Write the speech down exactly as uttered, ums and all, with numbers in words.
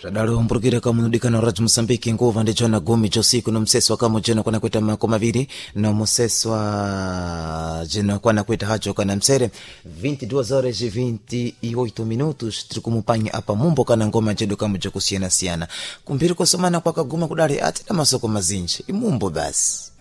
Radalo mpurukire kama nudikana Raj Msambiki nguva ndi chona gumi chosiku no mseswa kama jeno kwa nakweta mako maviri no mseswa jeno kwa nakweta hacho kana msere vinte e duas horas e vinte e oito minutos trikumupanya apa mumbo kana ngoma jedo kama jokusiana siana kumbiri kusomana kwa kaguma kudali ati na masoko mazinji imumbo basi